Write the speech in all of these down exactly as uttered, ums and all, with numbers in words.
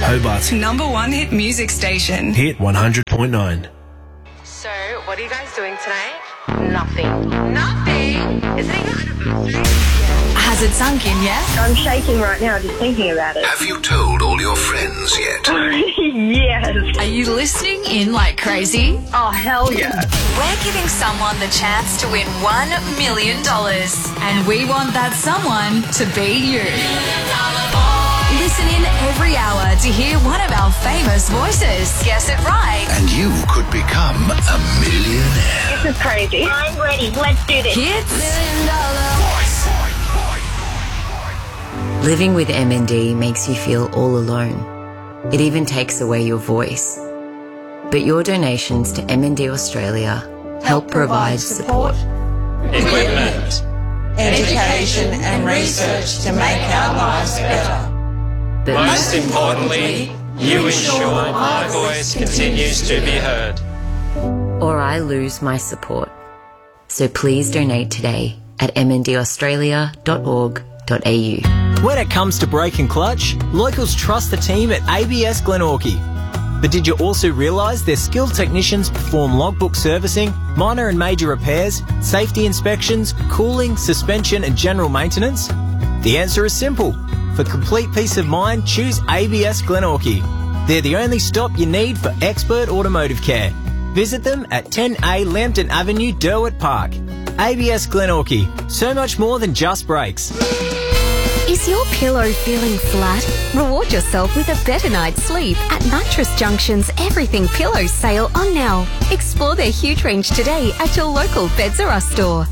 Hobart's number one hit music station. Hit one hundred point nine. So, what are you guys doing tonight? Nothing. Nothing? Is it even anniversary? Has it sunk in yet? I'm shaking right now just thinking about it. Have you told all your friends yet? Yes. Are you listening in like crazy? Oh, hell yeah. We're giving someone the chance to win one million dollars. And we want that someone to be you. Listen in every hour to hear one of our famous voices. Guess it right. And you could become a millionaire. This is crazy. I'm ready. Let's do this. Kids. Living with M N D makes you feel all alone. It even takes away your voice. But your donations to M N D Australia help provide support, equipment, education and research to make our lives better. but Most importantly, you ensure my voice continues to be heard. or I lose my support. So please donate today at m n d australia dot org dot a u. When it comes to brake and clutch, locals trust the team at A B S Glenorchy. But did you also realise their skilled technicians perform logbook servicing, minor and major repairs, safety inspections, cooling, suspension and general maintenance? The answer is simple. For complete peace of mind, choose A B S Glenorchy. They're the only stop you need for expert automotive care. Visit them at ten A Lambton Avenue, Derwent Park. A B S Glenorchy. So much more than just brakes. Is your pillow feeling flat? Reward yourself with a better night's sleep at Mattress Junction's Everything Pillows sale on now. Explore their huge range today at your local Beds R Us store.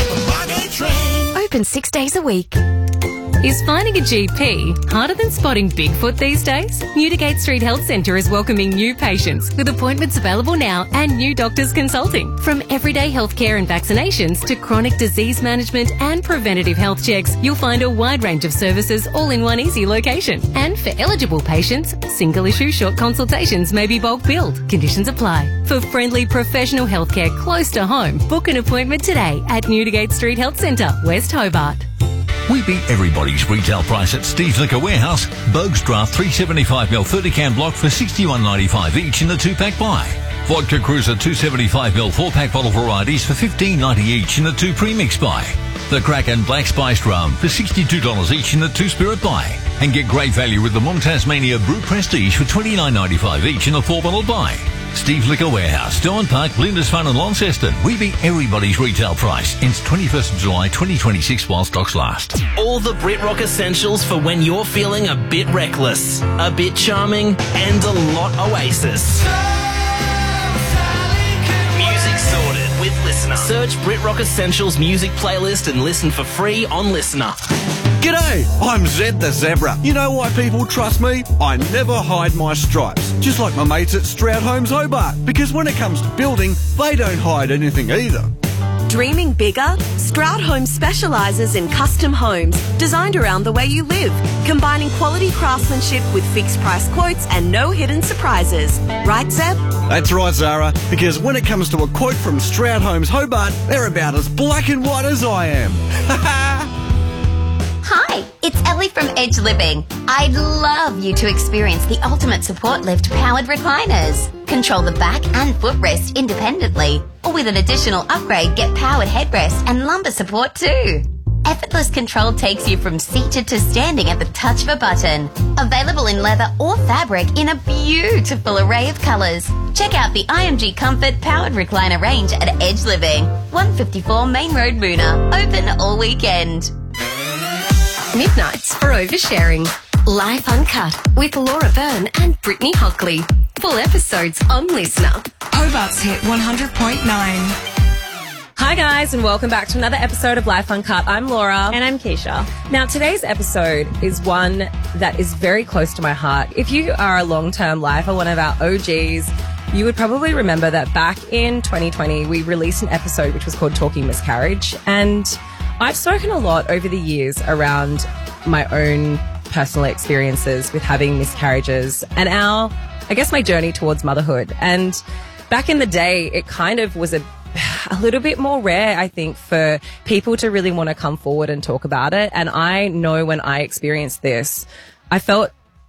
Open six days a week. Is finding a G P harder than spotting Bigfoot these days? Newdigate Street Health Centre is welcoming new patients with appointments available now and new doctors consulting. From everyday healthcare and vaccinations to chronic disease management and preventative health checks, you'll find a wide range of services all in one easy location. And for eligible patients, single issue short consultations may be bulk billed. Conditions apply. For friendly professional healthcare close to home, book an appointment today at Newdigate Street Health Centre, West Hobart. We beat everybody's retail price at Steve's Liquor Warehouse. Bogue's Draft three seventy-five milliliter thirty can block for sixty-one ninety-five each in the two-pack buy. Vodka Cruiser two seventy-five milliliter four-pack bottle varieties for fifteen ninety each in the two premix buy. The Kraken Black Spiced Rum for sixty-two dollars each in the two-spirit buy. And get great value with the Mum Tasmania Brew Prestige for twenty-nine ninety-five each in the four-bottle buy. Steve's Liquor Warehouse, Derwent Park, Lindisfarne and Launceston. We beat everybody's retail price. Ends twenty-first of July twenty twenty-six while stocks last. All the BritRock essentials for when you're feeling a bit reckless, a bit charming, and a lot Oasis. Music sorted with Listener. Search BritRock Essentials music playlist and listen for free on Listener. G'day, I'm Zed the Zebra. You know why people trust me? I never hide my stripes, just like my mates at Stroud Homes Hobart, because when it comes to building, they don't hide anything either. Dreaming bigger? Stroud Homes specialises in custom homes designed around the way you live, combining quality craftsmanship with fixed price quotes and no hidden surprises. Right, Zeb? That's right, Zara, because when it comes to a quote from Stroud Homes Hobart, they're about as black and white as I am. Hi, it's Ellie from Edge Living. I'd love you to experience the ultimate support lift powered recliners. Control the back and footrest independently, or with an additional upgrade, get powered headrest and lumbar support too. Effortless control takes you from seated to standing at the touch of a button. Available in leather or fabric in a beautiful array of colours. Check out the I M G Comfort Powered Recliner range at Edge Living, one fifty-four Main Road, Moona. Open all weekend. Midnights for oversharing. Life Uncut with Laura Byrne and Brittany Hockley. Full episodes on Listener. Hobart's Hit one hundred point nine. Hi guys, and welcome back to another episode of Life Uncut. I'm Laura. And I'm Keisha. Now, today's episode is one that is very close to my heart. If you are a long-term lifer, one of our O Gs, you would probably remember that back in twenty twenty, we released an episode which was called Talking Miscarriage. And I've spoken a lot over the years around my own personal experiences with having miscarriages and our, I guess, my journey towards motherhood. And back in the day, it kind of was a a little bit more rare, I think, for people to really want to come forward and talk about it. And I know when I experienced this, I felt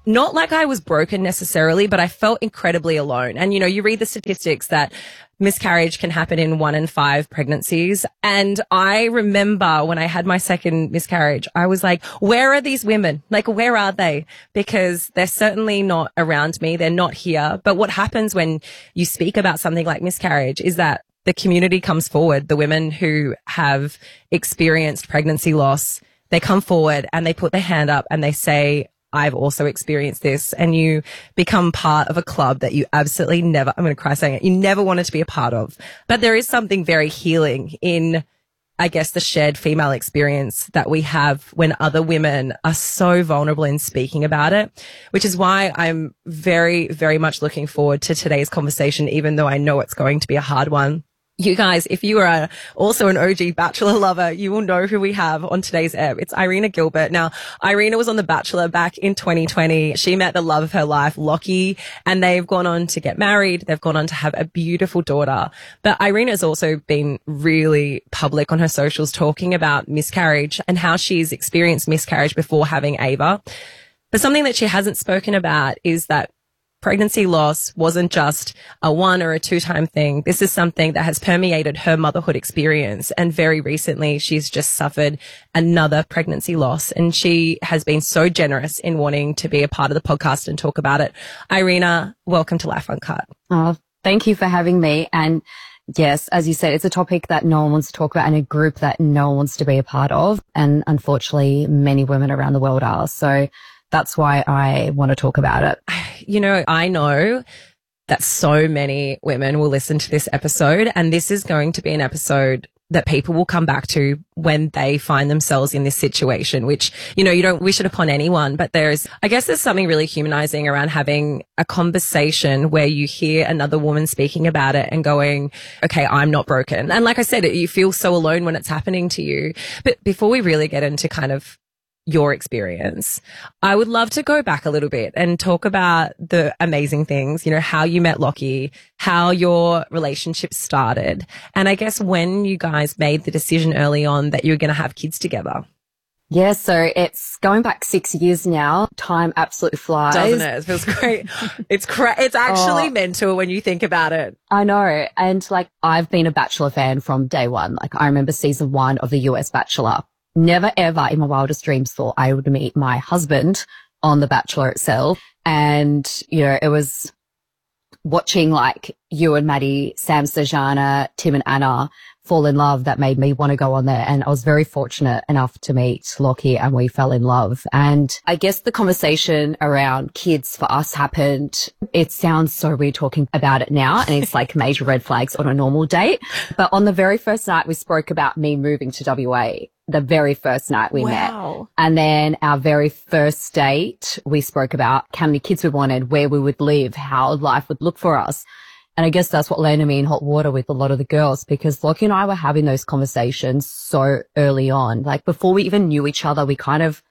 not like I was broken necessarily, but I felt incredibly alone. And, you know, you read the statistics that miscarriage can happen in one in five pregnancies. And I remember when I had my second miscarriage, I was like, where are these women? Like, where are they? Because they're certainly not around me. They're not here. But what happens when you speak about something like miscarriage is that the community comes forward. The women who have experienced pregnancy loss, they come forward and they put their hand up and they say, I've also experienced this, and you become part of a club that you absolutely never, I'm going to cry saying it, you never wanted to be a part of. But there is something very healing in, I guess, the shared female experience that we have when other women are so vulnerable in speaking about it, which is why I'm very, very much looking forward to today's conversation, even though I know it's going to be a hard one. You guys, if you are also an O G Bachelor lover, you will know who we have on today's ep. It's Irina Gilbert. Now, Irina was on The Bachelor back in twenty twenty. She met the love of her life, Lockie, and they've gone on to get married. They've gone on to have a beautiful daughter. But Irina has also been really public on her socials talking about miscarriage and how she's experienced miscarriage before having Ava. But something that she hasn't spoken about is that pregnancy loss wasn't just a one or a two time thing. This is something that has permeated her motherhood experience. And very recently, she's just suffered another pregnancy loss. And she has been so generous in wanting to be a part of the podcast and talk about it. Irina, welcome to Life Uncut. Oh, thank you for having me. And yes, as you said, it's a topic that no one wants to talk about and a group that no one wants to be a part of. And unfortunately, many women around the world are. So that's why I want to talk about it. You know, I know that so many women will listen to this episode, and this is going to be an episode that people will come back to when they find themselves in this situation, which, you know, you don't wish it upon anyone, but there's, I guess there's something really humanizing around having a conversation where you hear another woman speaking about it and going, okay, I'm not broken. And like I said, you feel so alone when it's happening to you. But before we really get into kind of your experience, I would love to go back a little bit and talk about the amazing things, you know, how you met Lockie, how your relationship started, and I guess when you guys made the decision early on that you were going to have kids together. Yeah, so it's going back six years now. Time absolutely flies. Doesn't it? It feels great. It's cra- It's actually oh, mental when you think about it. I know. And like, I've been a Bachelor fan from day one. Like, I remember season one of the U S Bachelor. Never ever in my wildest dreams thought I would meet my husband on The Bachelor itself. And, you know, it was watching like you and Maddie, Sam, Sajana, Tim and Anna fall in love that made me want to go on there. And I was very fortunate enough to meet Lockie and we fell in love. And I guess the conversation around kids for us happened. It sounds so weird talking about it now, and it's like major red flags on a normal date. But on the very first night, we spoke about me moving to W A. The very first night we wow. met. And then our very first date, we spoke about how many kids we wanted, where we would live, how life would look for us. And I guess that's what landed me in hot water with a lot of the girls, because Lockie and I were having those conversations so early on. Like, before we even knew each other, we kind of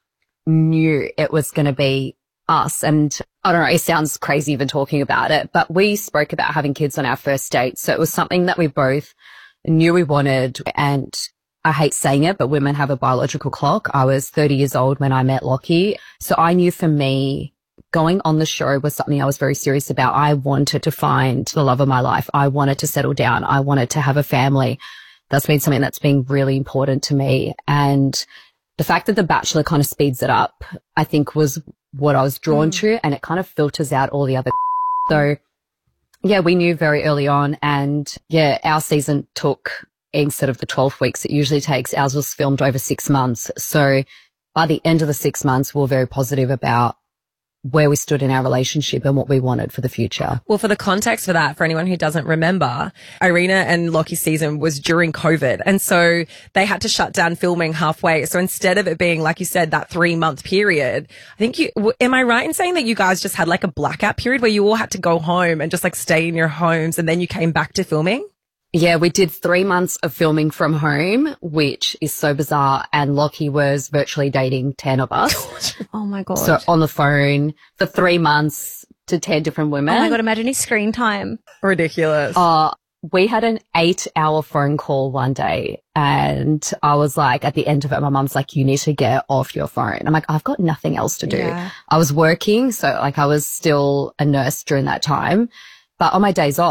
knew it was going to be us. And I don't know, it sounds crazy even talking about it, but we spoke about having kids on our first date. So it was something that we both knew we wanted. And I hate saying it, but women have a biological clock. I was thirty years old when I met Lockie. So I knew for me, going on the show was something I was very serious about. I wanted to find the love of my life. I wanted to settle down. I wanted to have a family. That's been something that's been really important to me. And the fact that The Bachelor kind of speeds it up, I think, was what I was drawn mm. to, and it kind of filters out all the other. So yeah, we knew very early on, and yeah, our season took, instead of the twelve weeks it usually takes, ours was filmed over six months. So by the end of the six months, we were very positive about where we stood in our relationship and what we wanted for the future. Well, for the context for that, for anyone who doesn't remember, Irina and Lockie's season was during COVID. And so they had to shut down filming halfway. So instead of it being, like you said, that three month period, I think you, am I right in saying that you guys just had like a blackout period where you all had to go home and just like stay in your homes and then you came back to filming? Yeah, we did three months of filming from home, which is so bizarre. And Lockie was virtually dating ten of us. Oh my God. So on the phone for three months to ten different women. Oh my God, imagine his screen time. Ridiculous. Uh, we had an eight hour phone call one day, and I was like, at the end of it, my mum's like, you need to get off your phone. I'm like, I've got nothing else to do. Yeah. I was working. So like I was still a nurse during that time, but on my days off,